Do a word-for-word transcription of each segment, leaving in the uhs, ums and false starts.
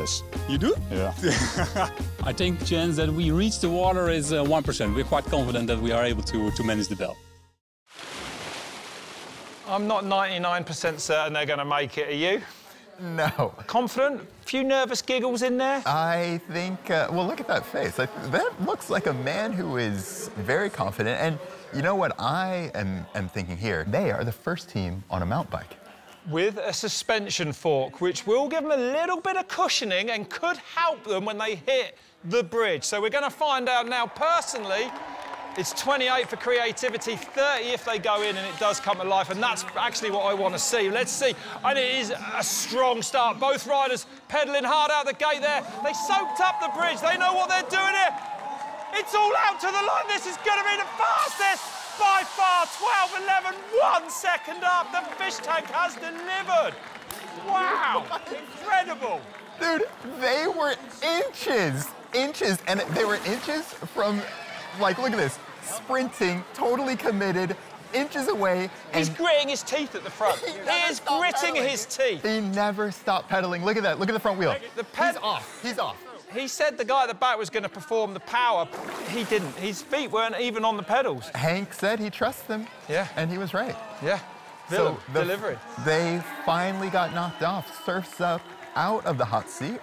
Yes. You do? Yeah. I think the chance that we reach the water is uh, one percent. We're quite confident that we are able to, to manage the bell. I'm not ninety-nine percent certain they're going to make it, are you? No. Confident? A few nervous giggles in there? I think, uh, well, look at that face. I, that looks like a man who is very confident. And you know what I am, am thinking here? They are the first team on a mountain bike. With a suspension fork, which will give them a little bit of cushioning and could help them when they hit the bridge. So we're going to find out now. Personally, it's twenty-eight for creativity, thirty if they go in and it does come to life, and that's actually what I want to see. Let's see. And it is a strong start. Both riders pedalling hard out the gate there. They soaked up the bridge. They know what they're doing here. It's all out to the line. This is going to be the fastest by far. twelve eleven, one second up. The fish tank has delivered. Wow, incredible. Dude, they were inches, inches, and they were inches from, like, look at this, sprinting, totally committed, inches away. He's and gritting his teeth at the front. He He, never is stopped gritting pedaling. his teeth. He never stopped pedaling. Look at that. Look at the front wheel. The ped- He's off. He's off. He said the guy at the back was going to perform the power. He didn't. His feet weren't even on the pedals. Hank said he trusts them. Yeah. And he was right. Yeah. Villain, the- delivery. They finally got knocked off. Surf's Up out of the hot seat.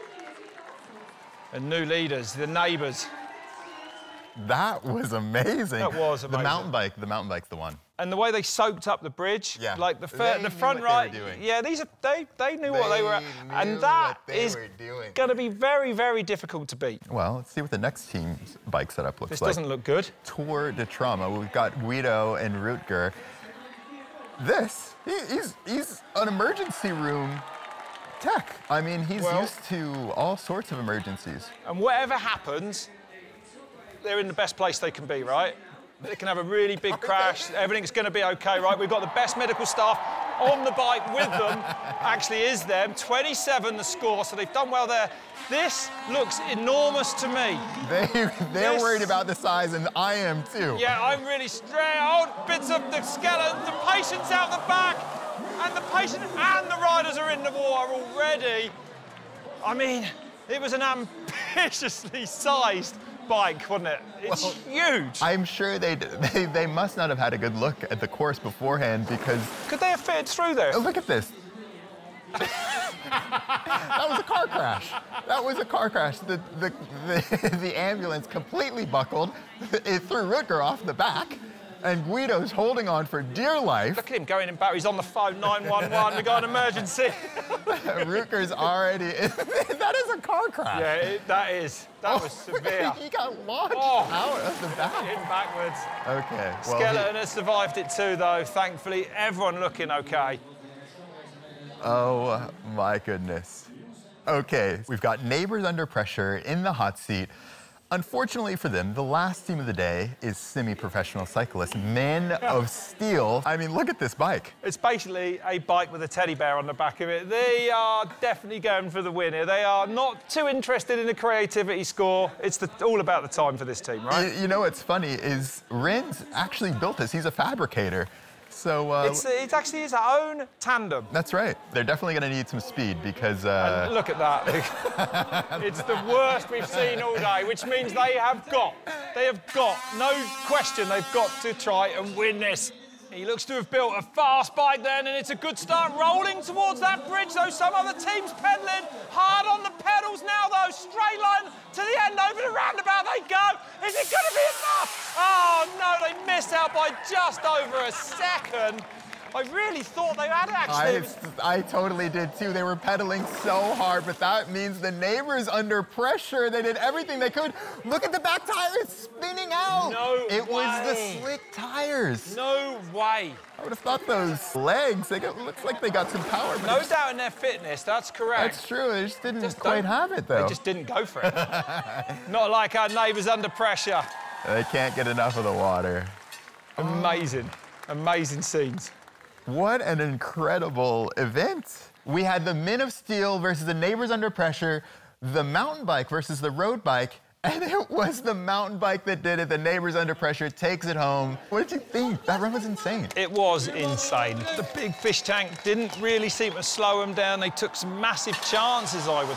And new leaders, the neighbours. That was amazing. That was The amazing. mountain bike, the mountain bike's the one. And the way they soaked up the bridge, Yeah. like the They fir- knew the front what they were right, doing. yeah, these are they they knew what they were, They and knew that what they is were doing. going to be very very difficult to beat. Well, let's see what the next team's bike setup looks This like. doesn't look good. Tour de Trauma. We've got Guido and Rutger. This, he, he's, he's an emergency room tech. I mean, he's Well- used to all sorts of emergencies. And whatever happens, they're in the best place they can be, right? They can have a really big crash. Everything's going to be okay, right? We've got the best medical staff on the bike with them. Actually, is them. twenty-seven the score, so they've done well there. This looks enormous to me. They, they're This- worried about the size, and I am too. Yeah, I'm really straight. Old bits of the skeleton. The patient's out the back, and the patient and the riders are in the water already. I mean, it was an ambitiously sized bike, wasn't it? It's Well, huge. I'm sure they, they they must not have had a good look at the course beforehand because Could they have fitted through there? oh, look at this. That was a car crash. That was a car crash. The the the, the ambulance completely buckled. It threw Rutger off the back, and Guido's holding on for dear life. Look at him going in back. He's on the phone, nine one one. We got an emergency. Rutger's already. That is a car crash. Yeah, it, that is. That was severe. He got launched Oh. out of the back. In backwards. Okay. Well, Skeleton he- has survived it too, though. Thankfully, everyone looking okay. Oh my goodness. Okay, we've got neighbors under pressure in the hot seat. Unfortunately for them, the last team of the day is semi-professional cyclists, Men of Steel. I mean, look at this bike. It's basically a bike with a teddy bear on the back of it. They are definitely going for the win here. They are not too interested in the creativity score. It's the, all about the time for this team, right? You, you know what's funny is Ren's actually built this. He's a fabricator. So uh, It's, it's actually his own tandem. that's right. They're definitely going to need some speed because uh, And look at that. It's the worst we've seen all day, which means they have got, they have got, no question, they've got to try and win this. He looks to have built a fast bike then, and it's a good start rolling towards that bridge, though. Some other teams pedalling hard on the pedals now, though. Straight line to the end, over the roundabout they go. Is it going to be enough? Oh, no, they missed out by just over a second. I really thought they had actually. I, I totally did too. They were pedaling so hard, but that means the neighbors under pressure. They did everything they could. Look at the back tires spinning out. No It was the way. slick tires. No way. I would have thought those legs, they got, looks like they got some power. But No it's- doubt in their fitness, that's correct. That's true. They just didn't Just quite don't- have it, though. They just didn't go for it. Not like our neighbours under pressure. They can't get enough of the water. Amazing, amazing scenes. What an incredible event. We had the Men of Steel versus the Neighbors Under Pressure, the mountain bike versus the road bike, and it was the mountain bike that did it. The Neighbors Under Pressure takes it home. What did you think? That run was insane. It was insane. The big fish tank didn't really seem to slow them down. They took some massive chances, I would